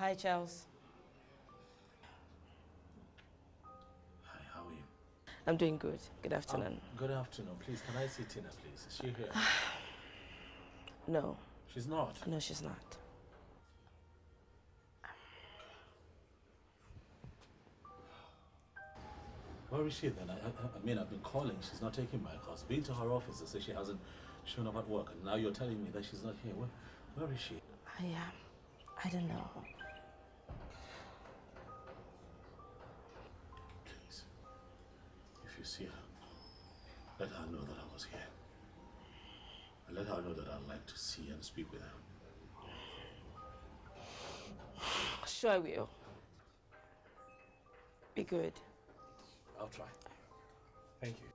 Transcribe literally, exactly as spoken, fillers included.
Hi, Charles. Hi, how are you? I'm doing good. Good afternoon. Um, good afternoon. Please, can I see Tina, please? Is she here? No. She's not? No, she's not. Where is she then? I, I, I mean, I've been calling. She's not taking my calls. Been to her office to say she hasn't shown up at work. And now you're telling me that she's not here. Where, where is she? I am. I don't know. Please, if you see her, let her know that I was here. And let her know that I'd like to see and speak with her. Sure I will. Be good. I'll try. Thank you.